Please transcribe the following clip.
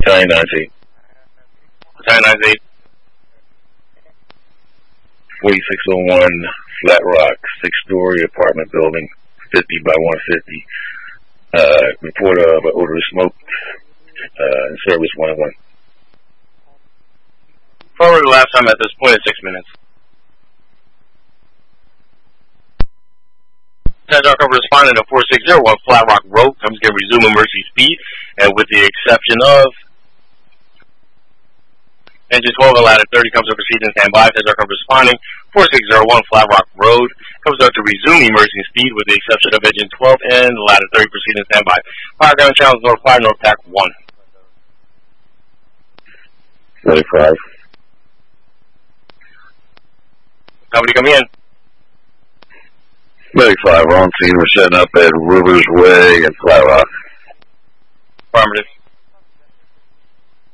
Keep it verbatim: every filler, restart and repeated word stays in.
Battalion nine eight. Battalion nine eight. forty-six oh one Flat Rock, six-story apartment building, fifty by one fifty. Uh, report of an odor of smoke. Uh, in service one oh one. Forward the last time at this point is six minutes. Dark over responding to four six zero one Flat Rock Road comes to resume emergency speed, and with the exception of engine twelve and ladder thirty comes to proceed and stand by. Dark over responding four six zero one Flat Rock Road comes up to resume emergency speed with the exception of engine twelve and ladder thirty proceed and stand by. Fire ground channels north five north tack one. thirty-five. Company come in. thirty-five, we're on scene. We're setting up at Rivers Way and Flat Rock.